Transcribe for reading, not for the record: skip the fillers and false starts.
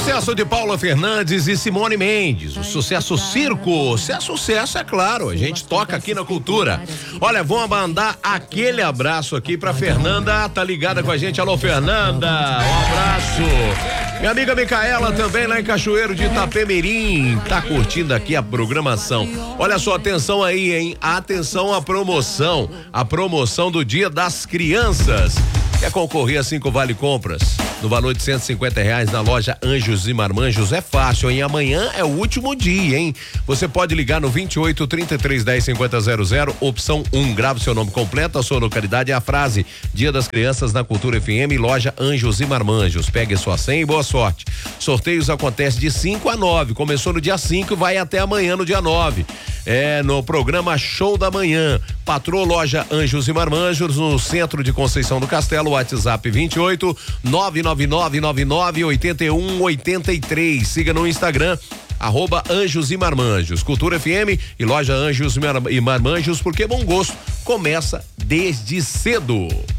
Sucesso de Paula Fernandes e Simone Mendes. O sucesso circo. Se é sucesso, é claro. A gente toca aqui na Cultura. Olha, vamos mandar aquele abraço aqui pra Fernanda. Tá ligada com a gente? Alô, Fernanda. Um abraço. Minha amiga Micaela também lá em Cachoeiro de Itapemirim. Tá curtindo aqui a programação. Olha só, atenção aí, hein? Atenção à promoção. A promoção do Dia das Crianças. Quer concorrer a 5 vale compras no valor de R$150 na loja Anjos e Marmanjos? É fácil, hein? Amanhã é o último dia, hein? Você pode ligar no 28 33 10 50 00, opção 1. Grave seu nome completo, a sua localidade e a frase Dia das Crianças na Cultura FM, loja Anjos e Marmanjos. Pegue sua senha e boa sorte. Sorteios acontecem de 5 a 9. Começou no dia 5 e vai até amanhã no dia 9. É no programa Show da Manhã. Patrô Loja Anjos e Marmanjos, no centro de Conceição do Castelo. WhatsApp 28 99999 8183. Siga no Instagram @Anjos e Marmanjos, Cultura FM e loja Anjos e Marmanjos, porque bom gosto começa desde cedo.